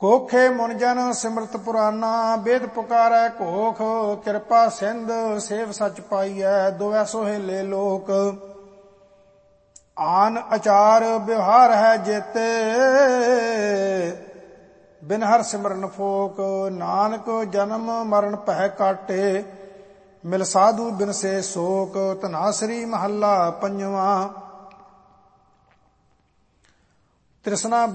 ਕੋਖੇ ਮੁਨ ਜਨ ਸਿਮਰਤ ਪੁਰਾਨਾ, ਵੇਦ ਪੁਕਾਰੈ ਘੋਖ, ਕਿਰਪਾ ਸਿੰਧ ਸੇਵ ਸਚ ਪਾਈਐ, ਦੋਵੈ ਸੋਹੇਲੇ ਲੋਕ। ਆਨ ਅਚਾਰ ਵਿਵਹਾਰ ਹੈ ਜੇਤੇ, ਬਿਨ ਹਰ ਸਿਮਰਨ ਫੋਕ। ਨਾਨਕ ਜਨਮ ਮਰਨ ਭੈ ਕਾਟੇ, ਮਿਲ ਸਾਧੂ ਬਿਨ ਸੇ ਸੋਕ। ਧਨਾਸਰੀ ਮਹੱਲਾ ਪੰਜਵਾਂ। ਤ੍ਰਿਸ਼ਨਾ